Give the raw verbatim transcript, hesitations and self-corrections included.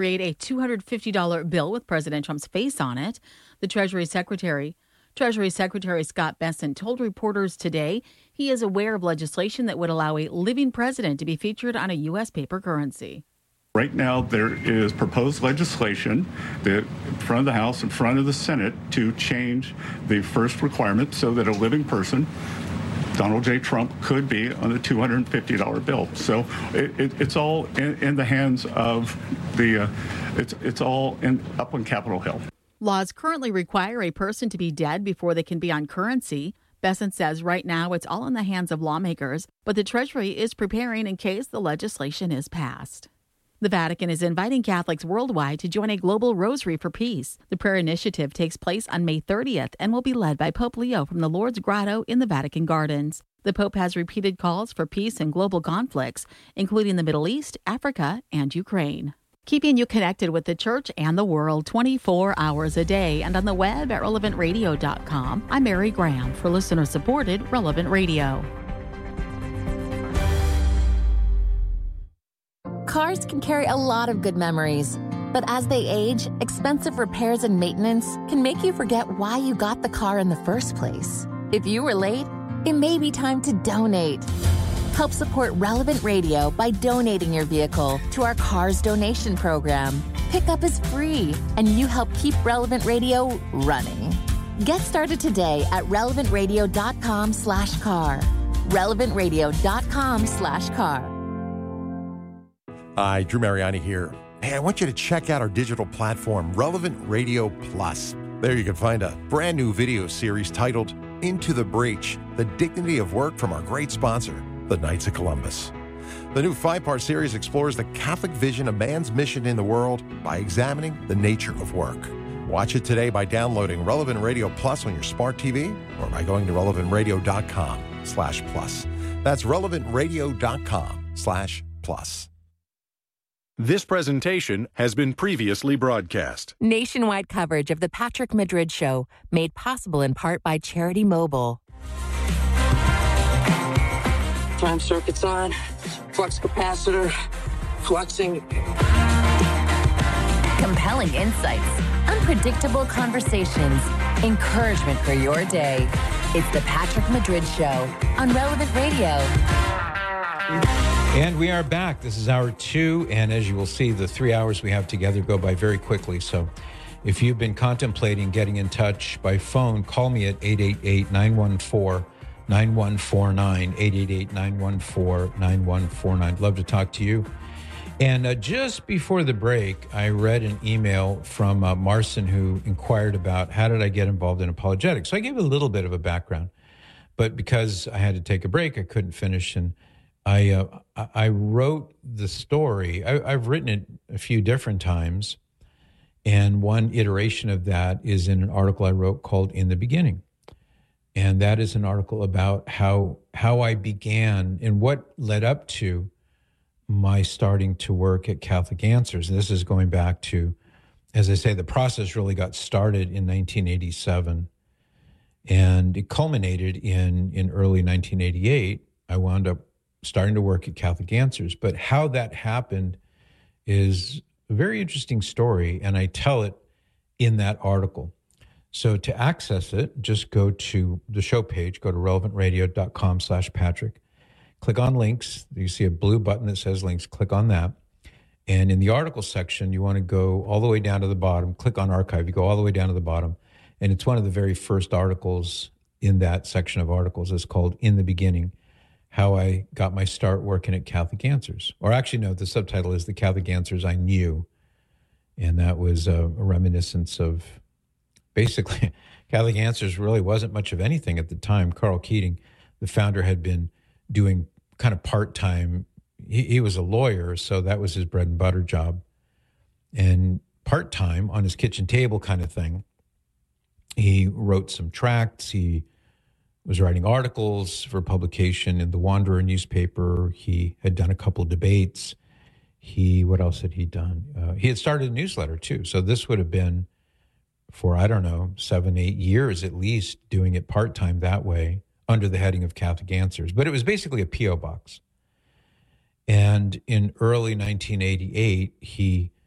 Create a two hundred fifty dollars bill with President Trump's face on it. The Treasury Secretary, Treasury Secretary Scott Bessent told reporters today he is aware of legislation that would allow a living president to be featured on a U S paper currency. Right now, there is proposed legislation that in front of the House, in front of the Senate, to change the first requirement so that a living person, Donald J. Trump, could be on a two hundred fifty dollars bill. So it, it, it's all in, in the hands of the, uh, it's it's all in, up on Capitol Hill. Laws currently require a person to be dead before they can be on currency. Bessent says right now it's all in the hands of lawmakers, but the Treasury is preparing in case the legislation is passed. The Vatican is inviting Catholics worldwide to join a global rosary for peace. The prayer initiative takes place on May thirtieth and will be led by Pope Leo from the Lourdes Grotto in the Vatican Gardens. The Pope has repeated calls for peace in global conflicts, including the Middle East, Africa, and Ukraine. Keeping you connected with the church and the world twenty-four hours a day and on the web at relevant radio dot com. I'm Mary Graham for listener-supported Relevant Radio. Cars can carry a lot of good memories, but as they age, expensive repairs and maintenance can make you forget why you got the car in the first place. If you were late, it may be time to donate. Help support Relevant Radio by donating your vehicle to our Cars Donation Program. Pickup is free, and you help keep Relevant Radio running. Get started today at relevant radio dot com slash car. relevant radio dot com slash car. Hi, Drew Mariani here. Hey, I want you to check out our digital platform, Relevant Radio Plus. There you can find a brand new video series titled Into the Breach, The Dignity of Work from our great sponsor, the Knights of Columbus. The new five-part series explores the Catholic vision of man's mission in the world by examining the nature of work. Watch it today by downloading Relevant Radio Plus on your smart T V or by going to relevant radio dot com slash plus. That's relevant radio dot com slash plus. This presentation has been previously broadcast. Nationwide coverage of the Patrick Madrid Show, made possible in part by Charity Mobile. Time circuit's on, flux capacitor, fluxing. Compelling insights, unpredictable conversations, encouragement for your day. It's the Patrick Madrid Show on Relevant Radio. And we are back. This is hour two, and as you will see, the three hours we have together go by very quickly. So if you've been contemplating getting in touch by phone, call me at eight eight eight, nine one four, nine one four nine, eight eight eight, nine one four, nine one four nine. I'd love to talk to you. And uh, just before the break, I read an email from uh, Marcin, who inquired about how did I get involved in apologetics. So I gave a little bit of a background, but because I had to take a break, I couldn't finish. And I uh, I wrote the story. I, I've written it a few different times, and one iteration of that is in an article I wrote called In the Beginning. And that is an article about how how I began and what led up to my starting to work at Catholic Answers. And this is going back to, as I say, the process really got started in nineteen eighty-seven, and it culminated in, in early nineteen eighty-eight. I wound up starting to work at Catholic Answers. But how that happened is a very interesting story, and I tell it in that article. So to access it, just go to the show page, go to relevant radio dot com slash Patrick. Click on links. You see a blue button that says links. Click on that. And in the article section, you want to go all the way down to the bottom. Click on archive. You go all the way down to the bottom. And it's one of the very first articles in that section of articles. It's called In the Beginning, How I Got My Start Working at Catholic Answers. Or actually, no, the subtitle is The Catholic Answers I Knew. And that was a, a reminiscence of basically Catholic Answers really wasn't much of anything at the time. Carl Keating, the founder, had been doing kind of part-time. He, he was a lawyer, so that was his bread and butter job. And part-time on his kitchen table kind of thing, he wrote some tracts. He was writing articles for publication in the Wanderer newspaper. He had done a couple of debates. He, what else had he done? Uh, he had started a newsletter too. So this would have been for, I don't know, seven, eight years at least, doing it part-time that way under the heading of Catholic Answers. But it was basically a P O box. And in early nineteen eighty-eight, he